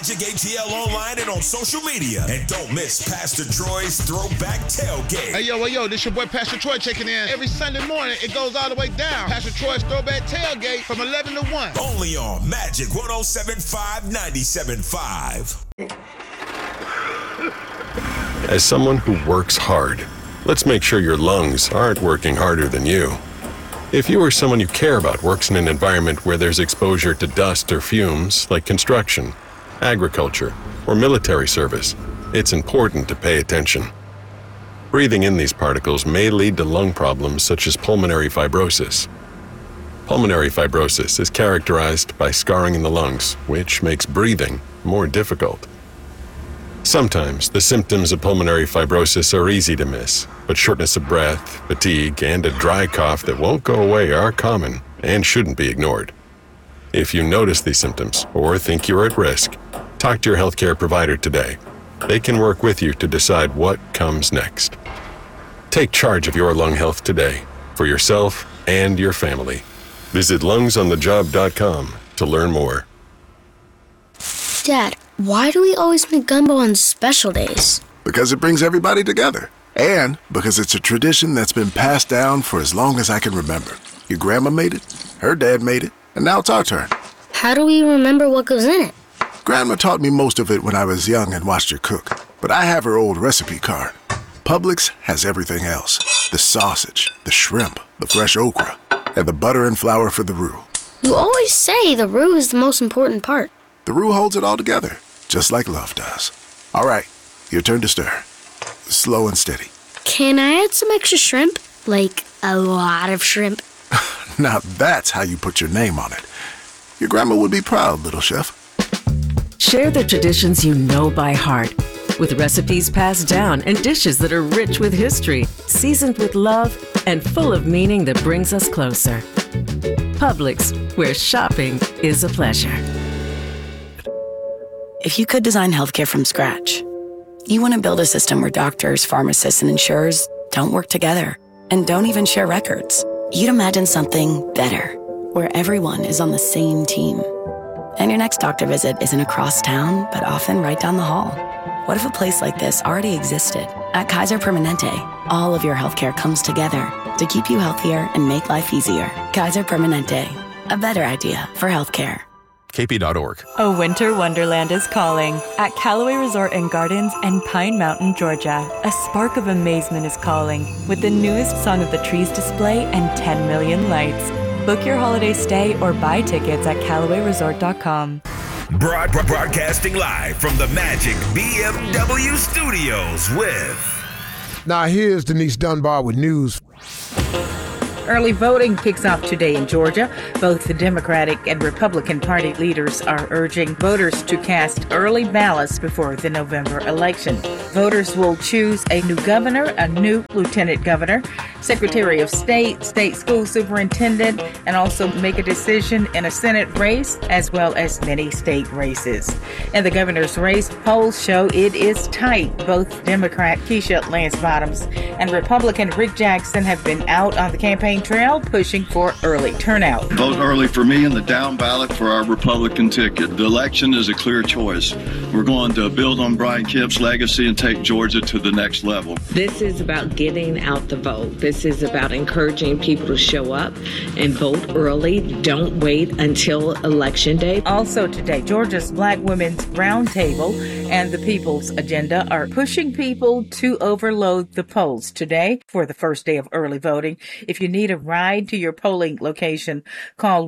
Magic ATL online and on social media. And don't miss Pastor Troy's Throwback Tailgate. Hey, yo, this your boy Pastor Troy checking in. Every Sunday morning, it goes all the way down. Pastor Troy's Throwback Tailgate from 11 to 1. Only on Magic 107.5, 97.5. As someone who works hard, let's make sure your lungs aren't working harder than you. If you or someone you care about works in an environment where there's exposure to dust or fumes, like construction, agriculture, or military service, it's important to pay attention. Breathing in these particles may lead to lung problems such as pulmonary fibrosis. Pulmonary fibrosis is characterized by scarring in the lungs, which makes breathing more difficult. Sometimes the symptoms of pulmonary fibrosis are easy to miss, but shortness of breath, fatigue, and a dry cough that won't go away are common and shouldn't be ignored. If you notice these symptoms or think you're at risk, talk to your healthcare provider today. They can work with you to decide what comes next. Take charge of your lung health today for yourself and your family. Visit lungsonthejob.com to learn more. Dad, why do we always make gumbo on special days? Because it brings everybody together. And because it's a tradition that's been passed down for as long as I can remember. Your grandma made it, her dad made it, and now it's our turn. How do we remember what goes in it? Grandma taught me most of it when I was young and watched her cook. But I have her old recipe card. Publix has everything else. The sausage, the shrimp, the fresh okra, and the butter and flour for the roux. You always say the roux is the most important part. The roux holds it all together, just like love does. All right, your turn to stir. Slow and steady. Can I add some extra shrimp? Like a lot of shrimp? Now that's how you put your name on it. Your grandma would be proud, little chef. Share the traditions you know by heart, with recipes passed down and dishes that are rich with history, seasoned with love, and full of meaning that brings us closer. Publix, where shopping is a pleasure. If you could design healthcare from scratch, you want to build a system where doctors, pharmacists, and insurers don't work together and don't even share records. You'd imagine something better, where everyone is on the same team. And your next doctor visit isn't across town, but often right down the hall. What if a place like this already existed? At Kaiser Permanente, all of your healthcare comes together to keep you healthier and make life easier. Kaiser Permanente, a better idea for healthcare. KP.org. A winter wonderland is calling. At Callaway Resort and Gardens in Pine Mountain, Georgia, a spark of amazement is calling with the newest Song of the Trees display and 10 million lights. Book your holiday stay or buy tickets at CallawayResort.com. Broadcasting live from the Magic BMW Studios with... Now here's Denise Dunbar with news. Early voting kicks off today in Georgia. Both the Democratic and Republican Party leaders are urging voters to cast early ballots before the November election. Voters will choose a new governor, a new lieutenant governor, secretary of state, state school superintendent, and also make a decision in a Senate race, as well as many state races. In the governor's race, polls show it is tight. Both Democrat Keisha Lance Bottoms and Republican Rick Jackson have been out on the campaign trail pushing for early turnout. Vote early for me in the down ballot for our Republican ticket. The election is a clear choice. We're going to build on Brian Kemp's legacy and take Georgia to the next level. This is about getting out the vote. This is about encouraging people to show up and vote early. Don't wait until Election Day. Also today, Georgia's Black Women's Roundtable and the People's Agenda are pushing people to overload the polls today for the first day of early voting. If you need a ride to your polling location, call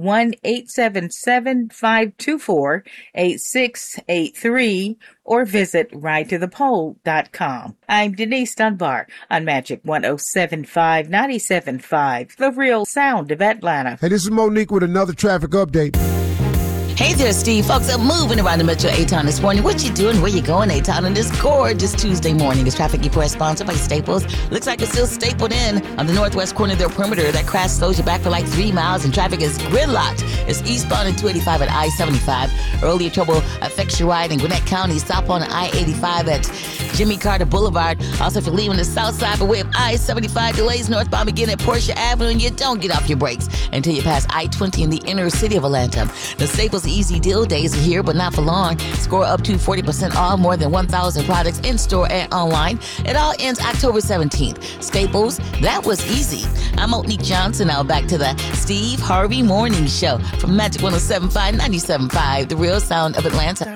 1-877-524-8683 or visit ridetothepoll.com. I'm Denise Dunbar on Magic 107.5, 97.5, the real sound of Atlanta. Hey, this is Monique with another traffic update. Hey there, Steve. Folks are moving around the Metro A-Town this morning. What you doing? Where you going, A-Town, on this gorgeous Tuesday morning? This traffic report sponsored by Staples. Looks like it's still stapled in on the northwest corner of their perimeter. That crash slows you back for like 3 miles, and traffic is gridlocked. It's eastbound and 285 at I-75. Earlier trouble affects your ride in Gwinnett County. Stop on I-85 at Jimmy Carter Boulevard. Also, if you're leaving the south side by way of I-75, delays northbound begin at Portia Avenue, and you don't get off your brakes until you pass I-20 in the inner city of Atlanta. The Staples Easy Deal days are here, but not for long. Score up to 40% off more than 1,000 products in-store and online. It all ends October 17th. Staples, that was easy. I'm Monique Johnson. Now back to the Steve Harvey Morning Show from Magic 107.5, 97.5, the real sound of Atlanta.